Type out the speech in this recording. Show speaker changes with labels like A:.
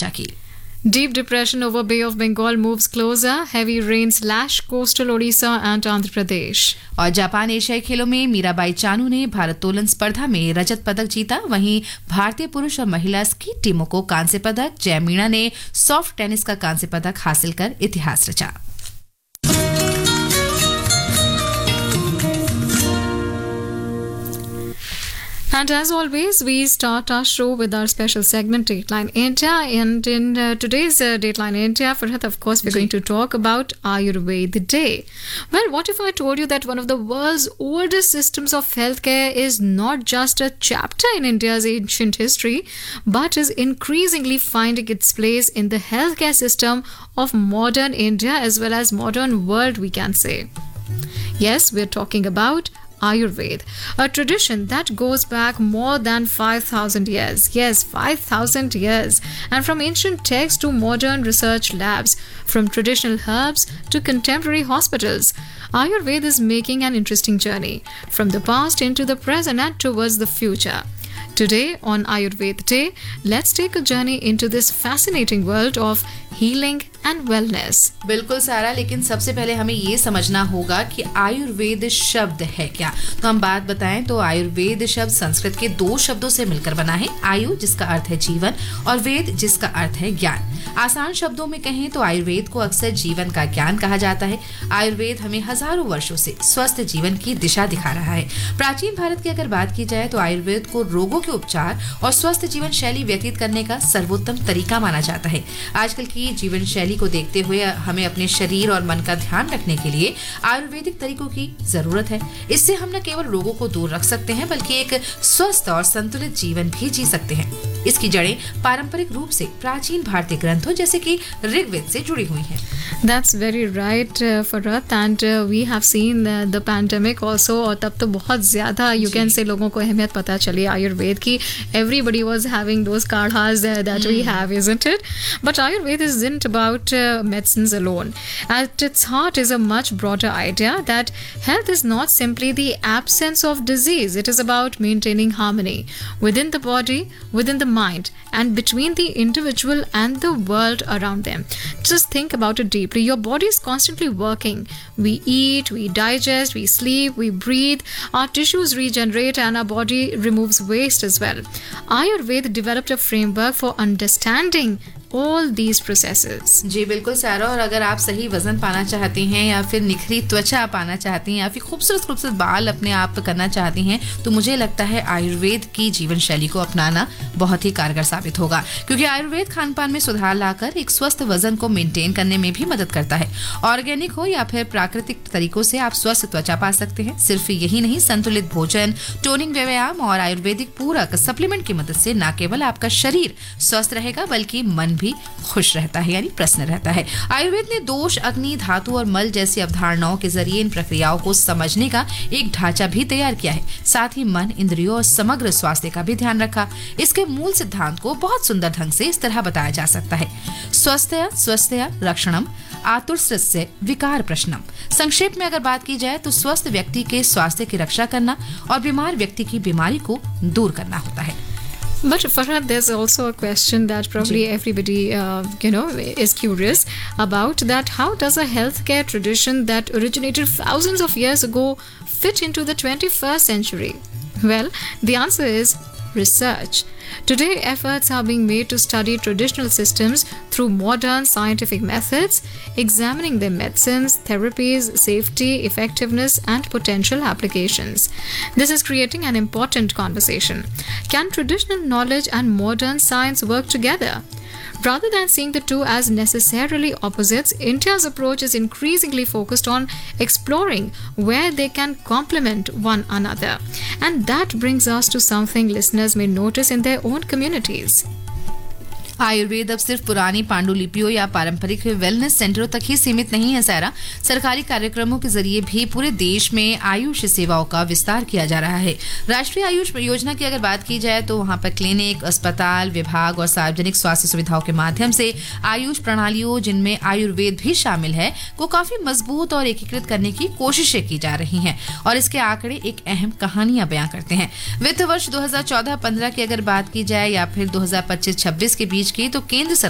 A: चर्चा की।
B: Deep depression over Bay of Bengal moves closer. Heavy rains lash coastal Odisha and Andhra Pradesh.
A: और Japan एशियाई खेलों में मीराबाई चानू ने भारोत्तोलन स्पर्धा में रजत पदक जीता। वहीं भारतीय पुरुष और महिला स्की टीमों को कांस्य पदक। जय मीणा ने सॉफ्ट टेनिस का कांस्य पदक हासिल कर इतिहास रचा।
B: And as always, we start our show with our special segment, Dateline India. And in today's Dateline India, Farhat, of course, we're going to talk about Ayurveda Day. Well, what if I told you that one of the world's oldest systems of healthcare is not just a chapter in India's ancient history, but is increasingly finding its place in the healthcare system of modern India as well as modern world, we can say. Yes, we're talking about Ayurveda, a tradition that goes back more than 5,000 years. Yes, 5,000 years. And from ancient texts to modern research labs, from traditional herbs to contemporary hospitals, Ayurveda is making an interesting journey from the past into the present and towards the future. Today on Ayurveda Day, let's take a journey into this fascinating world of healing and wellness.
A: बिल्कुल सारा, लेकिन सबसे पहले हमें ये समझना होगा कि आयुर्वेद शब्द है क्या। तो हम बात बताएं तो आयुर्वेद शब्द संस्कृत के 2 शब्दों से मिलकर बना है। आयु जिसका अर्थ है जीवन और वेद जिसका अर्थ है ज्ञान। आसान शब्दों में कहें तो आयुर्वेद को अक्सर जीवन का ज्ञान कहा जाता है। आयुर्वेद हमें हजारों वर्षों से स्वस्थ जीवन की दिशा दिखा रहा है। प्राचीन भारत की अगर बात की जाए तो आयुर्वेद को रोगों के उपचार और स्वस्थ जीवन शैली व्यतीत करने का सर्वोत्तम तरीका माना जाता है। आजकल की जीवन शैली को देखते हुए हमें अपने शरीर और मन का ध्यान रखने के लिए आयुर्वेदिक तरीकों की जरूरत है। इससे हम न केवल रोगों को दूर रख सकते हैं बल्कि एक स्वस्थ और संतुलित जीवन भी जी सकते हैं। इसकी जड़ें पारंपरिक रूप से प्राचीन भारतीय ग्रंथों जैसे कि ऋग्वेद से जुड़ी हुई हैं।
B: That's very right, Farhat, and we have seen the pandemic also. और तब तो बहुत ज़्यादा you can say लोगों को अहमियत पता चली आयुर्वेद की। Everybody was having those kadhas that we have, isn't it? But Ayurveda isn't about medicines alone. At its heart is a much broader idea that health is not simply the absence of disease. It is about maintaining harmony within the body, within the mind, and between the individual and the world around them. Just think about it deeply. Your body is constantly working. We eat, we digest, we sleep, we breathe, our tissues regenerate, and our body removes waste as well. Ayurveda developed a framework for understanding all these processes.
A: जी बिल्कुल सारा, और अगर आप सही वजन पाना चाहती हैं या फिर निखरी त्वचा पाना चाहती हैं या फिर खूबसूरत खूबसूरत बाल अपने आप करना चाहती हैं तो मुझे लगता है आयुर्वेद की जीवन शैली को अपनाना बहुत ही कारगर साबित होगा, क्योंकि आयुर्वेद खान पान में सुधार लाकर एक स्वस्थ वजन को मेंटेन करने में भी मदद करता है। ऑर्गेनिक हो या फिर प्राकृतिक तरीकों से आप स्वस्थ त्वचा पा सकते हैं। सिर्फ यही नहीं, संतुलित भोजन, टोनिंग व्यायाम और आयुर्वेदिक पूरक सप्लीमेंट की मदद से न केवल आपका शरीर स्वस्थ रहेगा बल्कि मन भी खुश रहता है, यानी प्रसन्न रहता है। आयुर्वेद ने दोष, अग्नि, धातु और मल जैसी अवधारणाओं के जरिए इन प्रक्रियाओं को समझने का एक ढांचा भी तैयार किया है। साथ ही मन, इंद्रियों और समग्र स्वास्थ्य का भी ध्यान रखा। इसके मूल सिद्धांत को बहुत सुंदर ढंग से इस तरह बताया जा सकता है। स्वस्थया रक्षणम आतुरस्य विकार प्रश्नम। संक्षेप में अगर बात की जाए तो स्वस्थ व्यक्ति के स्वास्थ्य की रक्षा करना और बीमार व्यक्ति की बीमारी को दूर करना होता है।
B: But Farhad, there's also a question that probably everybody, is curious about, that how does a healthcare tradition that originated thousands of years ago fit into the 21st century? Well, the answer is research. Today, efforts are being made to study traditional systems through modern scientific methods, examining their medicines, therapies, safety, effectiveness, and potential applications. This is creating an important conversation. Can traditional knowledge and modern science work together? Rather than seeing the two as necessarily opposites, India's approach is increasingly focused on exploring where they can complement one another. And that brings us to something listeners may notice in their own communities.
A: Ayurveda अब सिर्फ पुरानी पांडुलिपियों या पारंपरिक wellness सेंटरों तक ही सीमित नहीं है सारा। सरकारी कार्यक्रमों के जरिए भी पूरे देश में आयुष सेवाओं का विस्तार किया जा रहा है। राष्ट्रीय आयुष योजना की अगर बात की जाए तो वहां पर क्लिनिक, अस्पताल, विभाग और सार्वजनिक स्वास्थ्य सुविधाओं के माध्यम से आयुष प्रणालियों, जिनमें आयुर्वेद भी शामिल है, को काफी मजबूत और एकीकृत करने की कोशिशें की जा रही हैं। और इसके आंकड़े एक अहम कहानियां बयां करते हैं। वित्त वर्ष 2014-15 की अगर बात की जाए या फिर 2025-26 के बीच की, तो केंद्र